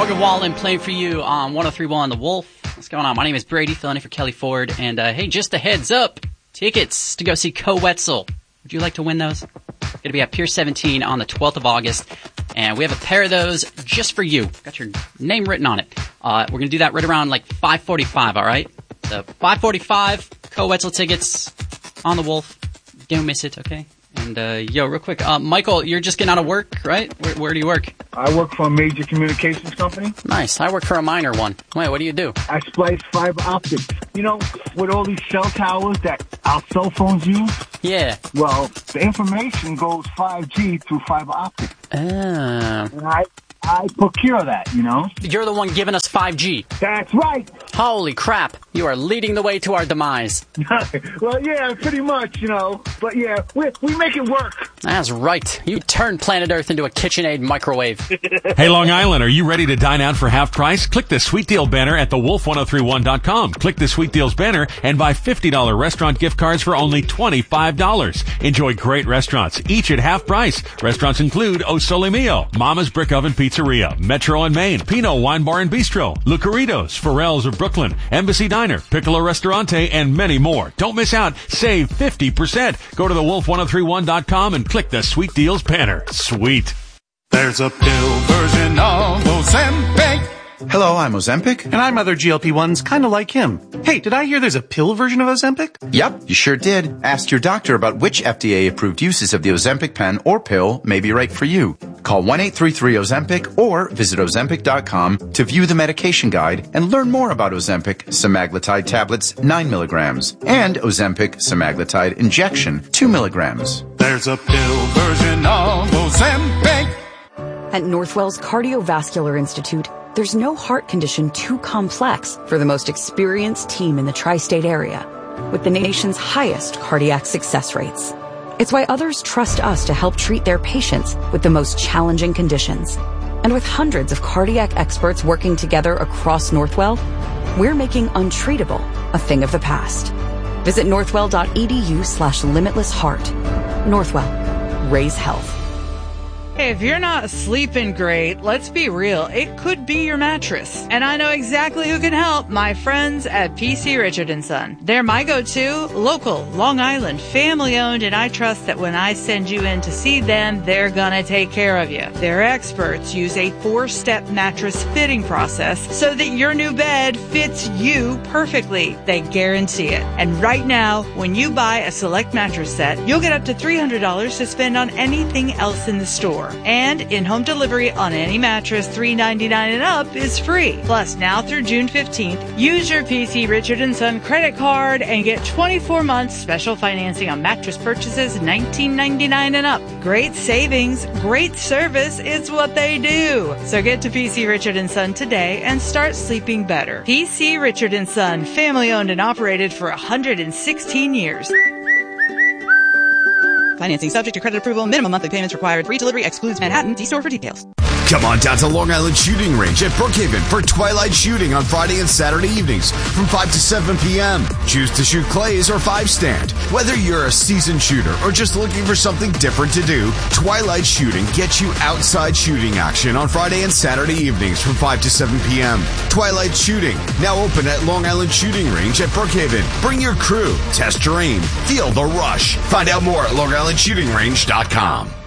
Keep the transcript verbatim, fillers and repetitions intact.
Morgan Wallen playing for you on one oh three point one The Wolf. What's going on? My name is Brady, filling in for Kelly Ford. And, uh, hey, just a heads up, tickets to go see Co Wetzel. Would you like to win those? Going to be at Pier seventeen on the twelfth of August. And we have a pair of those just for you. Got your name written on it. Uh, we're going to do that right around like five forty-five, all right? So five forty-five, Co Wetzel tickets on The Wolf. Don't miss it, okay? And, uh, yo, real quick, uh, Michael, you're just getting out of work, right? Where, where do you work? I work for a major communications company. Nice. I work for a minor one. Wait, what do you do? I splice fiber optics. You know, with all these cell towers that our cell phones use? Yeah. Well, the information goes five G through fiber optics. Oh. And I, I procure that, you know? You're the one giving us five G. That's right. Holy crap. You are leading the way to our demise. Well, yeah, pretty much, you know. But yeah, we we make it work. That's right. You turned planet Earth into a KitchenAid microwave. Hey, Long Island, are you ready to dine out for half price? Click the Sweet Deal banner at the wolf ten thirty-one dot com. Click the Sweet Deals banner and buy fifty dollars restaurant gift cards for only twenty-five dollars. Enjoy great restaurants, each at half price. Restaurants include O Sole Mio, Mama's Brick Oven Pizzeria, Metro and Main, Pinot Wine Bar and Bistro, Lucaritos, Pharrell's of Brooklyn, Embassy Diner, Piccolo Restaurante, and many more. Don't miss out. Save fifty percent. Go to the wolf ten thirty-one dot com and click the Sweet Deals banner. Sweet. There's a pill version of Ozempic. Hello, I'm Ozempic. And I'm other G L P ones kind of like him. Hey, did I hear there's a pill version of Ozempic? Yep, you sure did. Ask your doctor about which F D A-approved uses of the Ozempic pen or pill may be right for you. Call one eight three three Ozempic or visit Ozempic dot com to view the medication guide and learn more about Ozempic semaglutide tablets nine milligrams and Ozempic semaglutide injection two milligrams. There's a pill version of Ozempic. At Northwell's Cardiovascular Institute, there's no heart condition too complex for the most experienced team in the tri-state area, with the nation's highest cardiac success rates. It's why others trust us to help treat their patients with the most challenging conditions. And with hundreds of cardiac experts working together across Northwell, we're making untreatable a thing of the past. Visit northwell.edu slash limitless heart. Northwell. Raise health. Hey, if you're not sleeping great, let's be real, it could be your mattress. And I know exactly who can help, my friends at P C Richard and Son. They're my go-to, local, Long Island, family-owned, and I trust that when I send you in to see them, they're gonna take care of you. Their experts use a four-step mattress fitting process so that your new bed fits you perfectly. They guarantee it. And right now, when you buy a select mattress set, you'll get up to three hundred dollars to spend on anything else in the store. And in-home delivery on any mattress three ninety-nine and up is free. Plus, now through June fifteenth, use your P C Richard and Son credit card and get twenty-four months special financing on mattress purchases nineteen ninety-nine and up. Great savings, great service, it's what they do. So get to P C Richard and Son today and start sleeping better. P C Richard and Son, family owned and operated for one hundred sixteen years. Financing subject to credit approval. Minimum monthly payments required. Free delivery excludes Manhattan. See store for details. Come on down to Long Island Shooting Range at Brookhaven for twilight shooting on Friday and Saturday evenings from five to seven p.m. Choose to shoot clays or five stand. Whether you're a seasoned shooter or just looking for something different to do, Twilight Shooting gets you outside shooting action on Friday and Saturday evenings from five to seven p.m. Twilight Shooting, now open at Long Island Shooting Range at Brookhaven. Bring your crew, test your aim, feel the rush. Find out more at long island shooting range dot com.